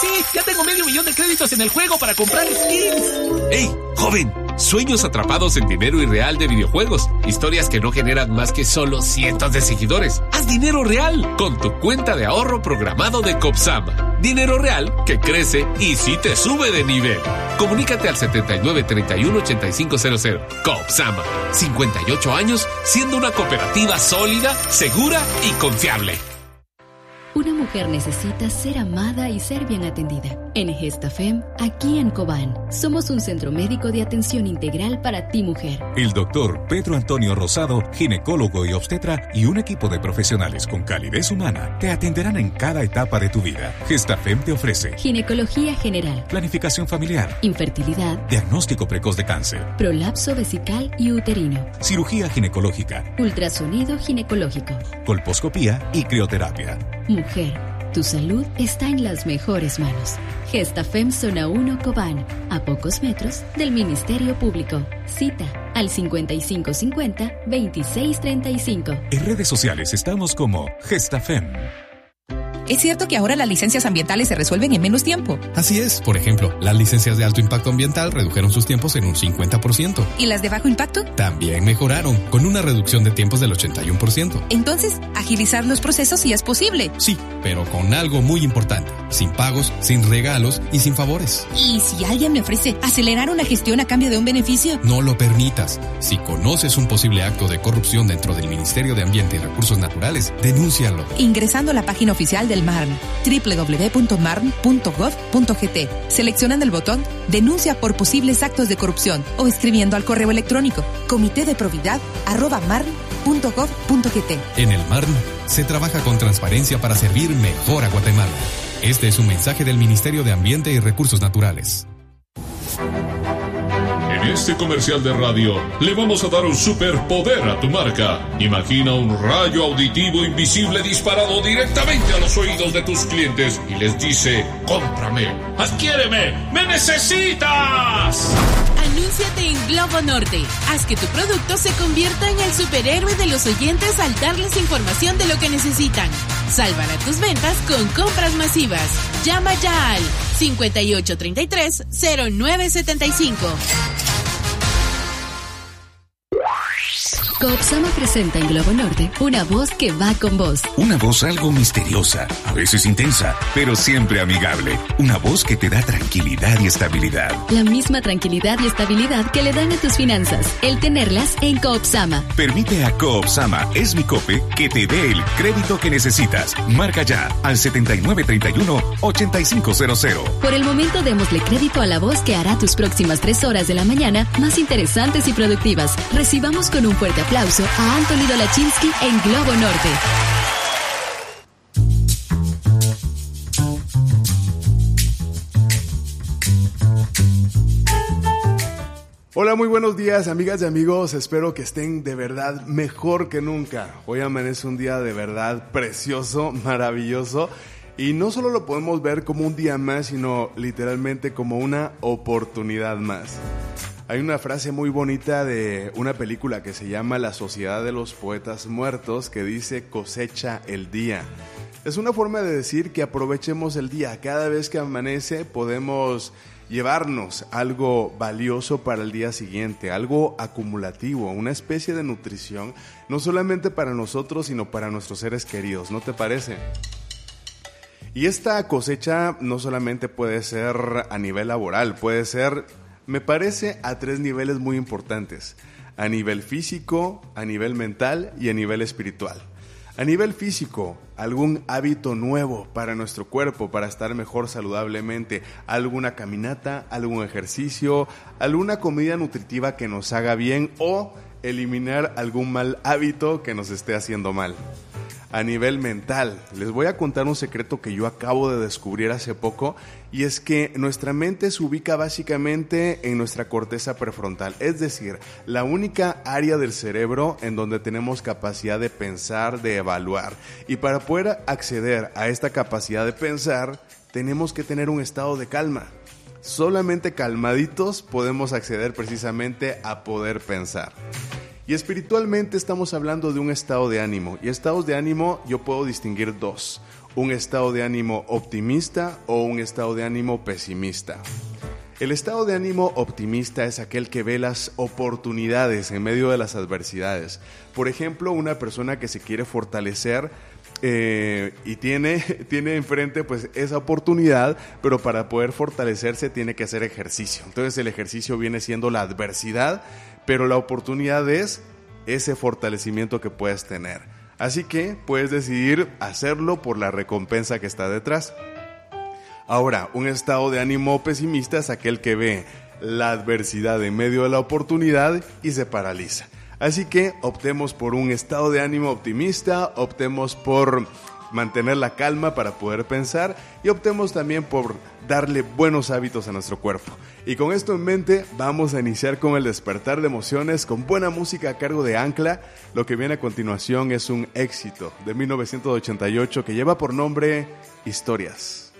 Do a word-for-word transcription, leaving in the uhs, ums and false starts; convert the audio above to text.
sí! ¡Ya tengo medio millón de créditos en el juego para comprar skins! ¡Ey, joven! Sueños atrapados en dinero irreal de videojuegos. Historias que no generan más que solo cientos de seguidores. Haz dinero real con tu cuenta de ahorro programado de Copsama. Dinero real que crece y sí te sube de nivel. Comunícate al setenta y nueve, treinta y uno, ochenta y cinco cero cero. Copsama. cincuenta y ocho años siendo una cooperativa sólida, segura y confiable. Una mujer necesita ser amada y ser bien atendida. En Gestafem, aquí en Cobán, somos un centro médico de atención integral para ti, mujer. El doctor Pedro Antonio Rosado, ginecólogo y obstetra, y un equipo de profesionales con calidez humana te atenderán en cada etapa de tu vida. Gestafem te ofrece ginecología general, planificación familiar, infertilidad, diagnóstico precoz de cáncer, prolapso vesical y uterino, cirugía ginecológica, ultrasonido ginecológico, colposcopía y crioterapia. Mujer, tu salud está en las mejores manos. Gestafem Zona uno Cobán, a pocos metros del Ministerio Público. Cita al cincuenta y cinco cincuenta, veintiséis treinta y cinco. En redes sociales estamos como Gestafem. ¿Es cierto que ahora las licencias ambientales se resuelven en menos tiempo? Así es. Por ejemplo, las licencias de alto impacto ambiental redujeron sus tiempos en un cincuenta por ciento. ¿Y las de bajo impacto? También mejoraron, con una reducción de tiempos del ochenta y uno por ciento. Entonces, agilizar los procesos sí es posible. Sí, pero con algo muy importante. Sin pagos, sin regalos y sin favores. ¿Y si alguien me ofrece acelerar una gestión a cambio de un beneficio? No lo permitas. Si conoces un posible acto de corrupción dentro del Ministerio de Ambiente y Recursos Naturales, denúncialo. Ingresando a la página oficial del MARN, doble u doble u doble u punto marn punto gov punto gt, seleccionando el botón Denuncia por posibles actos de corrupción o escribiendo al correo electrónico comité de probidad arroba marn punto gov punto gt. En el MARN se trabaja con transparencia para servir mejor a Guatemala. Este es un mensaje del Ministerio de Ambiente y Recursos Naturales. En este comercial de radio le vamos a dar un superpoder a tu marca. Imagina un rayo auditivo invisible disparado directamente a los oídos de tus clientes y les dice: cómprame, adquiéreme, me necesitas. Anúnciate en Globo Norte. Haz que tu producto se convierta en el superhéroe de los oyentes al darles información de lo que necesitan. Salvará tus ventas con compras masivas. Llama ya al cincuenta y ocho treinta y tres, cero nueve setenta y cinco. Copsama presenta en Globo Norte una voz que va con vos. Una voz algo misteriosa, a veces intensa, pero siempre amigable. Una voz que te da tranquilidad y estabilidad. La misma tranquilidad y estabilidad que le dan a tus finanzas, el tenerlas en Copsama. Permite a Copsama, es mi cope, que te dé el crédito que necesitas. Marca ya al setenta y nueve treinta y uno, ochenta y cinco cero cero. Por el momento démosle crédito a la voz que hará tus próximas tres horas de la mañana más interesantes y productivas. Recibamos con un fuerte aplauso a Anthony Dolachinsky en Globo Norte. Hola, muy buenos días, amigas y amigos. Espero que estén de verdad mejor que nunca. Hoy amanece un día de verdad precioso, maravilloso. Y no solo lo podemos ver como un día más, sino literalmente como una oportunidad más. Hay una frase muy bonita de una película que se llama La Sociedad de los Poetas Muertos, que dice: cosecha el día. Es una forma de decir que aprovechemos el día. Cada vez que amanece podemos llevarnos algo valioso para el día siguiente, algo acumulativo, una especie de nutrición, no solamente para nosotros, sino para nuestros seres queridos, ¿no te parece? Y esta cosecha no solamente puede ser a nivel laboral, puede ser, me parece, a tres niveles muy importantes: a nivel físico, a nivel mental y a nivel espiritual. A nivel físico, algún hábito nuevo para nuestro cuerpo, para estar mejor saludablemente, alguna caminata, algún ejercicio, alguna comida nutritiva que nos haga bien o eliminar algún mal hábito que nos esté haciendo mal. A nivel mental, les voy a contar un secreto que yo acabo de descubrir hace poco, y es que nuestra mente se ubica básicamente en nuestra corteza prefrontal, es decir, la única área del cerebro en donde tenemos capacidad de pensar, de evaluar. Y para poder acceder a esta capacidad de pensar, tenemos que tener un estado de calma. Solamente calmaditos podemos acceder precisamente a poder pensar. Y espiritualmente estamos hablando de un estado de ánimo. Y estados de ánimo yo puedo distinguir dos. un estado de ánimo optimista o un estado de ánimo pesimista. El estado de ánimo optimista es aquel que ve las oportunidades en medio de las adversidades. Por ejemplo, una persona que se quiere fortalecer eh, y tiene, tiene enfrente pues esa oportunidad, pero para poder fortalecerse tiene que hacer ejercicio. Entonces el ejercicio viene siendo la adversidad, pero la oportunidad es ese fortalecimiento que puedes tener. Así que puedes decidir hacerlo por la recompensa que está detrás. Ahora, un estado de ánimo pesimista es aquel que ve la adversidad en medio de la oportunidad y se paraliza. Así que optemos por un estado de ánimo optimista, optemos por mantener la calma para poder pensar y optemos también por darle buenos hábitos a nuestro cuerpo. Y con esto en mente vamos a iniciar con el despertar de emociones con buena música a cargo de Ancla. Lo que viene a continuación es un éxito de mil novecientos ochenta y ocho que lleva por nombre Historias.